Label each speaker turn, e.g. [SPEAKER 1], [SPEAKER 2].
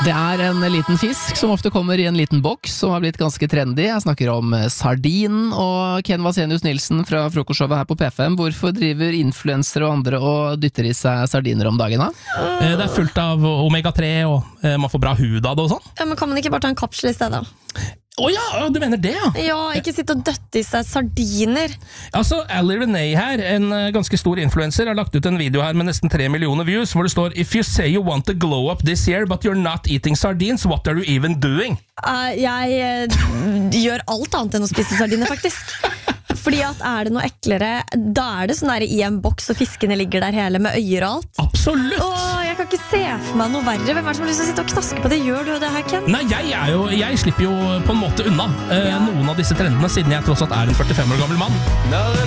[SPEAKER 1] Det en liten fisk som ofte kommer I en liten boks som har blitt ganske trendy. Jeg snakker om sardin, og Ken Vasenius Nilsen fra frokostshowet her på P5. Hvorfor driver influensere og andre og dytter I seg sardiner om dagen da?
[SPEAKER 2] Det fullt av omega-3, og man får bra hud av det og sånn.
[SPEAKER 3] Ja, men kan man ikke bare ta en kapsel I stedet?
[SPEAKER 2] Ja, du mener det, ja?
[SPEAKER 3] Ja, ikke sitte og døtte I seg sardiner.
[SPEAKER 2] Altså, Ali Renee her, en ganske stor influencer, har lagt ut en video her med nesten 3 millioner views, hvor det står «If you say you want to glow up this year, but you're not eating sardines, what are you even doing?»
[SPEAKER 3] Jeg gjør alt annet enn å spise sardiner, faktisk. Fordi at det noe eklere, da det sånn der I en boks, og fiskene ligger der hele med øyer og alt.
[SPEAKER 2] Absolutt!
[SPEAKER 3] Jeg kan ikke se for meg noe verre. Hvem som har lyst til å sitte og knaske på det? Gjør du det her, Ken?
[SPEAKER 2] Nei, jeg slipper jo på en måte unna noen av disse trendene, siden jeg tross alt en 45 år gammel mann.